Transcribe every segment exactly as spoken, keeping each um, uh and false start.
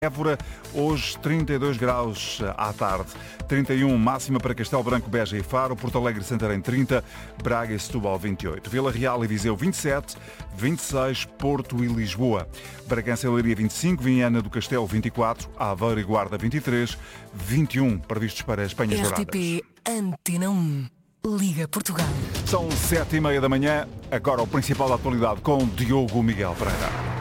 Évora, hoje trinta e dois graus à tarde, trinta e um máxima para Castelo Branco, Beja e Faro, Porto Alegre e Santarém trinta, Braga e Setúbal vinte e oito, Vila Real e Viseu vinte e sete, vinte e seis, Porto e Lisboa, Bragança e Leiria vinte e cinco, Viana do Castelo vinte e quatro, Aveiro e Guarda vinte e três, vinte e um previstos para as Penhas Douradas. R T P Antena um, Liga Portugal. São sete e meia da manhã, agora o principal da atualidade com Diogo Miguel Pereira.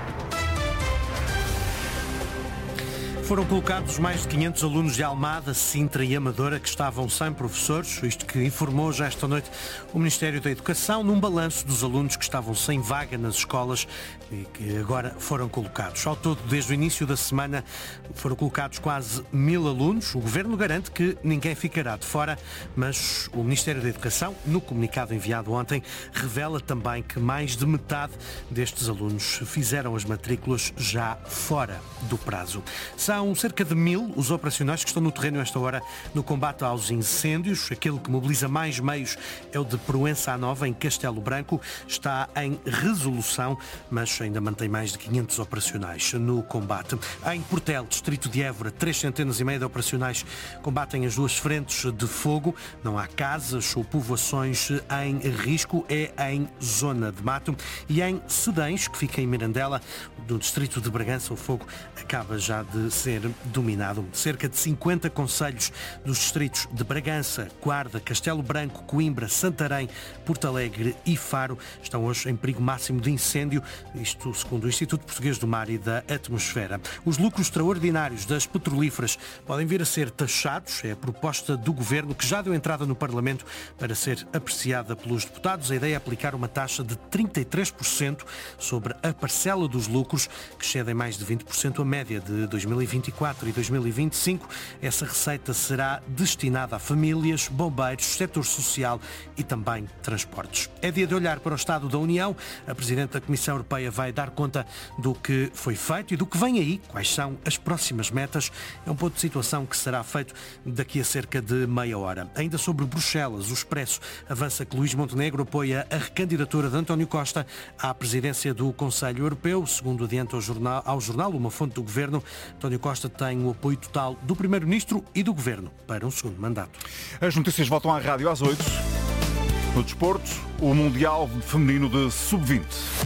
Foram colocados mais de quinhentos alunos de Almada, Sintra e Amadora que estavam sem professores, isto que informou já esta noite o Ministério da Educação, num balanço dos alunos que estavam sem vaga nas escolas e que agora foram colocados. Ao todo, desde o início da semana, foram colocados quase mil alunos. O Governo garante que ninguém ficará de fora, mas o Ministério da Educação, no comunicado enviado ontem, revela também que mais de metade destes alunos fizeram as matrículas já fora do prazo. São São cerca de mil os operacionais que estão no terreno esta hora no combate aos incêndios. Aquele que mobiliza mais meios é o de Proença à Nova, em Castelo Branco. Está em resolução, mas ainda mantém mais de quinhentos operacionais no combate. Em Portel, distrito de Évora, três centenas e meia de operacionais combatem as duas frentes de fogo. Não há casas ou povoações em risco, é em zona de mato. E em Sedães, que fica em Mirandela, no distrito de Bragança, o fogo acaba já de ser dominado. Cerca de cinquenta concelhos dos distritos de Bragança, Guarda, Castelo Branco, Coimbra, Santarém, Porto Alegre e Faro estão hoje em perigo máximo de incêndio, isto segundo o Instituto Português do Mar e da Atmosfera. Os lucros extraordinários das petrolíferas podem vir a ser taxados, é a proposta do Governo que já deu entrada no Parlamento para ser apreciada pelos deputados. A ideia é aplicar uma taxa de trinta e três por cento sobre a parcela dos lucros, que excedem mais de vinte por cento a média de dois mil e vinte e quatro e dois mil e vinte e cinco. Essa receita será destinada a famílias, bombeiros, setor social e também transportes. É dia de olhar para o Estado da União. A Presidente da Comissão Europeia vai dar conta do que foi feito e do que vem aí, quais são as próximas metas. É um ponto de situação que será feito daqui a cerca de meia hora. Ainda sobre Bruxelas, o Expresso avança que Luís Montenegro apoia a recandidatura de António Costa à presidência do Conselho Europeu. Segundo adianta ao jornal, ao jornal uma fonte do Governo, António Costa tem o apoio total do Primeiro-Ministro e do Governo para um segundo mandato. As notícias voltam à rádio às oito. No desporto, o Mundial Feminino de sub vinte.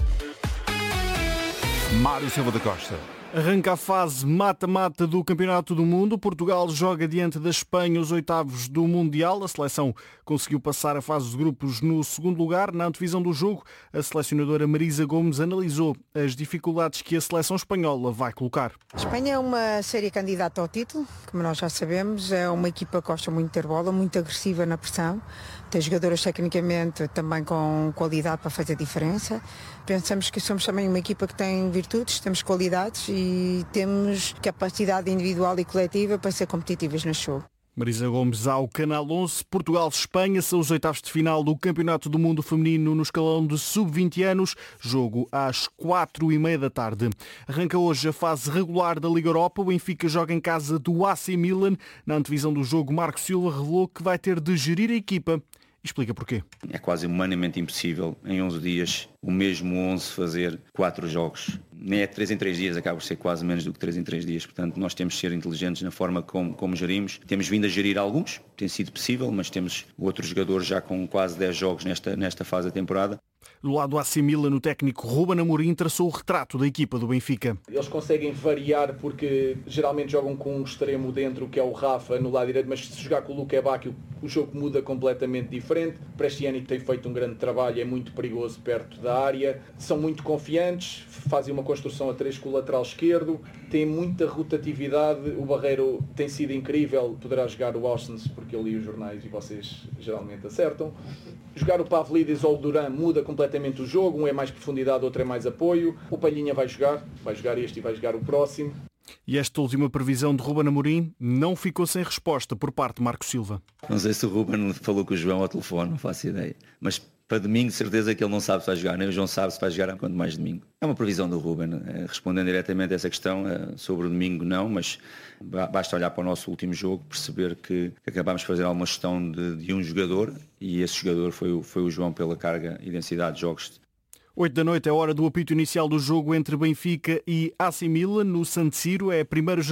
Mário Silva da Costa. Arranca a fase mata-mata do Campeonato do Mundo. Portugal joga diante da Espanha os oitavos do Mundial. A seleção conseguiu passar a fase de grupos no segundo lugar. Na antevisão do jogo, a selecionadora Marisa Gomes analisou as dificuldades que a seleção espanhola vai colocar. A Espanha é uma séria candidata ao título, como nós já sabemos. É uma equipa que gosta muito de ter bola, muito agressiva na pressão. Tem jogadoras tecnicamente também com qualidade para fazer diferença. Pensamos que somos também uma equipa que tem virtudes, temos qualidades e temos capacidade individual e coletiva para ser competitivas neste jogo. Marisa Gomes ao Canal onze. Portugal-Espanha são os oitavos de final do Campeonato do Mundo Feminino no escalão de sub vinte anos. Jogo às quatro e meia da tarde. Arranca hoje a fase regular da Liga Europa. O Benfica joga em casa do A C Milan. Na antevisão do jogo, Marco Silva revelou que vai ter de gerir a equipa. Explica porquê. É quase humanamente impossível em onze dias o mesmo onze fazer quatro jogos. Nem é três em três dias, acaba por ser quase menos do que três em três dias. Portanto, nós temos de ser inteligentes na forma como, como gerimos. Temos vindo a gerir alguns, tem sido possível, mas temos outros jogadores já com quase dez jogos nesta, nesta fase da temporada. Do lado do A C Milan, o técnico Ruben Amorim traçou o retrato da equipa do Benfica. Eles conseguem variar porque geralmente jogam com um extremo dentro, que é o Rafa, no lado direito, mas se jogar com o Luque Bacchio, o jogo muda completamente diferente. Prestiani tem feito um grande trabalho, é muito perigoso perto da área. São muito confiantes, fazem uma construção a três com o lateral esquerdo, têm muita rotatividade. O Barreiro tem sido incrível, poderá jogar o Austin porque eu li os jornais e vocês geralmente acertam. Jogar o Pavlidis ou o Duran muda completamente o jogo, um é mais profundidade, outro é mais apoio. O Palhinha vai jogar, vai jogar este e vai jogar o próximo. E esta última previsão de Ruben Amorim não ficou sem resposta por parte de Marco Silva. Não sei se o Ruben falou com o João ao telefone, não faço ideia. Mas para domingo, de certeza que ele não sabe se vai jogar, nem o João sabe se vai jogar, quanto mais domingo. É uma previsão do Ruben. Respondendo diretamente a essa questão, sobre o domingo não, mas basta olhar para o nosso último jogo, perceber que acabámos de fazer alguma gestão de, de um jogador e esse jogador foi, foi o João pela carga e densidade de jogos. oito da noite é a hora do apito inicial do jogo entre Benfica e A C Milan no San Siro. É a primeira